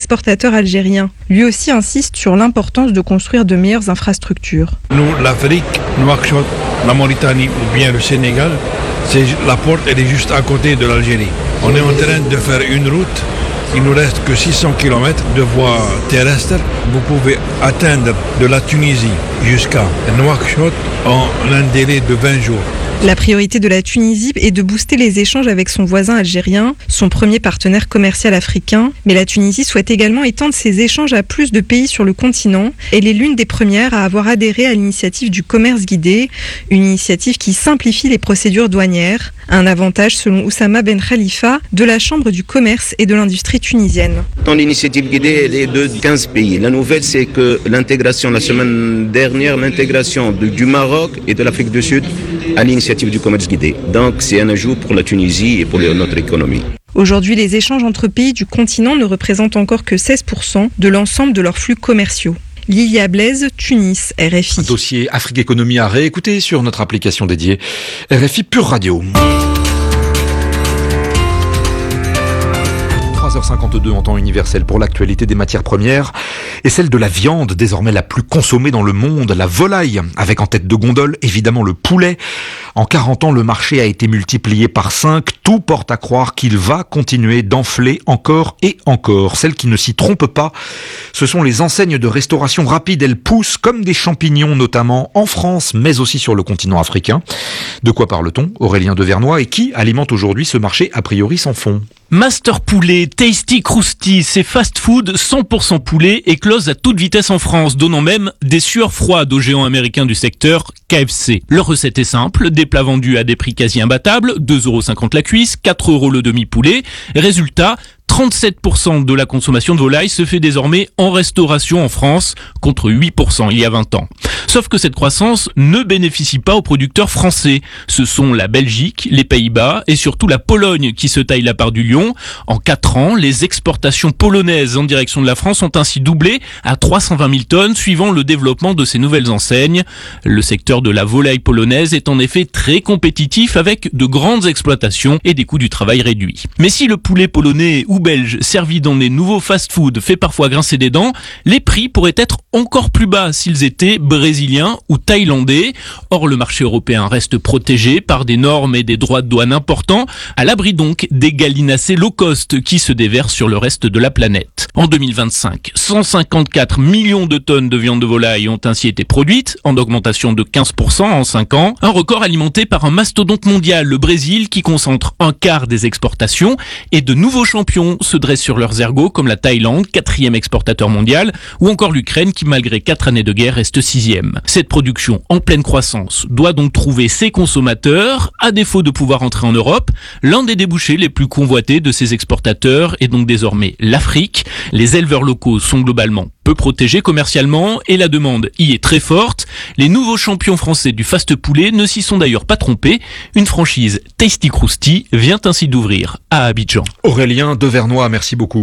exportateur algérien. Lui aussi insiste sur l'importance de construire de meilleures infrastructures. Nous, l'Afrique, Nouakchott, la Mauritanie ou bien le Sénégal, la porte elle est juste à côté de l'Algérie. On est en train de faire une route. Il nous reste que 600 km de voie terrestre. Vous pouvez atteindre de la Tunisie jusqu'à Nouakchott en un délai de 20 jours. La priorité de la Tunisie est de booster les échanges avec son voisin algérien, son premier partenaire commercial africain. Mais la Tunisie souhaite également étendre ses échanges à plus de pays sur le continent. Elle est l'une des premières à avoir adhéré à l'initiative du commerce guidé, une initiative qui simplifie les procédures douanières. Un avantage selon Oussama Ben Khalifa de la Chambre du commerce et de l'industrie tunisienne. Dans l'initiative guidée, elle est de 15 pays. La nouvelle, c'est que l'intégration, la semaine dernière, l'intégration du Maroc et de l'Afrique du Sud à l'initiative du commerce guidé. Donc c'est un ajout pour la Tunisie et pour notre économie. Aujourd'hui, les échanges entre pays du continent ne représentent encore que 16% de l'ensemble de leurs flux commerciaux. Lilia Blaise, Tunis, RFI. Un dossier Afrique Économie à réécouter sur notre application dédiée RFI Pure Radio. 3h52 en temps universel pour l'actualité des matières premières et celle de la viande, désormais la plus consommée dans le monde, la volaille, avec en tête de gondole évidemment le poulet. En 40 ans, le marché a été multiplié par 5. Tout porte à croire qu'il va continuer d'enfler encore et encore. Celles qui ne s'y trompent pas, ce sont les enseignes de restauration rapide. Elles poussent comme des champignons, notamment en France, mais aussi sur le continent africain. De quoi parle-t-on, Aurélien Devernois, et qui alimente aujourd'hui ce marché a priori sans fond? Master Poulet, Tasty Krusty, ces fast-food 100% poulet éclosent à toute vitesse en France, donnant même des sueurs froides aux géants américains du secteur, KFC. Leur recette est simple, des plats vendus à des prix quasi imbattables, 2,50€ la cuisse, 4€ le demi-poulet. Résultat, 37% de la consommation de volaille se fait désormais en restauration en France, contre 8% il y a 20 ans. Sauf que cette croissance ne bénéficie pas aux producteurs français. Ce sont la Belgique, les Pays-Bas et surtout la Pologne qui se taillent la part du lion. En 4 ans, les exportations polonaises en direction de la France ont ainsi doublé à 320 000 tonnes, suivant le développement de ces nouvelles enseignes. Le secteur de la volaille polonaise est en effet très compétitif avec de grandes exploitations et des coûts du travail réduits. Mais si le poulet polonais ou belge servi dans les nouveaux fast-food fait parfois grincer des dents, les prix pourraient être encore plus bas s'ils étaient brésiliens ou thaïlandais. Or, le marché européen reste protégé par des normes et des droits de douane importants, à l'abri donc des gallinacés low cost qui se déversent sur le reste de la planète. En 2025, 154 millions de tonnes de viande de volaille ont ainsi été produites, en augmentation de 15% en 5 ans. Un record alimenté par un mastodonte mondial, le Brésil, qui concentre un quart des exportations, et de nouveaux champions se dressent sur leurs ergots, comme la Thaïlande, 4e exportateur mondial, ou encore l'Ukraine qui, malgré 4 années de guerre, reste 6e. Cette production en pleine croissance doit donc trouver ses consommateurs. À défaut de pouvoir entrer en Europe, l'un des débouchés les plus convoités de ces exportateurs est donc désormais l'Afrique. Les éleveurs locaux sont globalement peu protégés commercialement et la demande y est très forte. Les nouveaux champions français du fast poulet ne s'y sont d'ailleurs pas trompés. Une franchise Tasty Krusty vient ainsi d'ouvrir à Abidjan. Aurélien Devernois, merci beaucoup.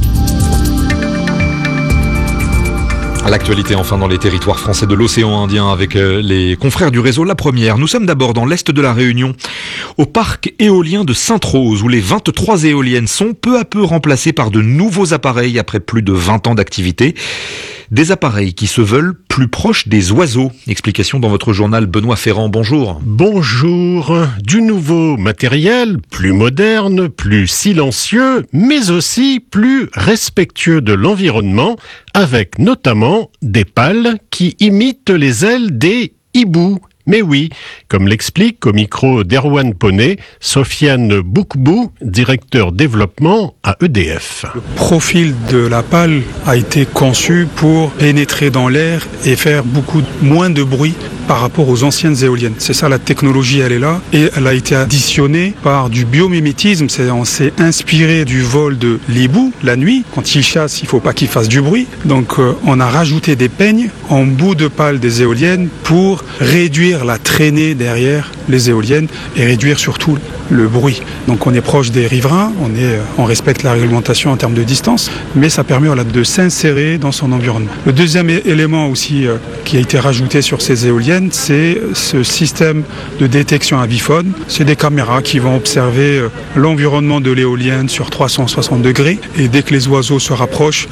À l'actualité enfin dans les territoires français de l'océan Indien avec les confrères du réseau La Première. Nous sommes d'abord dans l'est de la Réunion, au parc éolien de Sainte-Rose, où les 23 éoliennes sont peu à peu remplacées par de nouveaux appareils après plus de 20 ans d'activité. Des appareils qui se veulent plus proches des oiseaux. Explication dans votre journal, Benoît Ferrand. Bonjour. Bonjour. Du nouveau matériel, plus moderne, plus silencieux, mais aussi plus respectueux de l'environnement, avec notamment des pales qui imitent les ailes des hiboux. Mais oui, comme l'explique au micro d'Erwan Poney, Sofiane Boukbou, directeur développement à EDF. Le profil de la pale a été conçu pour pénétrer dans l'air et faire beaucoup moins de bruit par rapport aux anciennes éoliennes. C'est ça, la technologie, elle est là, et elle a été additionnée par du biomimétisme. On s'est inspiré du vol de l'hibou la nuit. Quand il chasse, il ne faut pas qu'il fasse du bruit. Donc on a rajouté des peignes en bout de pale des éoliennes pour réduire la traînée derrière les éoliennes et réduire surtout le bruit. Donc on est proche des riverains, on respecte la réglementation en termes de distance, mais ça permet de s'insérer dans son environnement. Le deuxième élément aussi qui a été rajouté sur ces éoliennes, c'est ce système de détection avifaune. C'est des caméras qui vont observer l'environnement de l'éolienne sur 360 degrés, et dès que les oiseaux se rapprochent,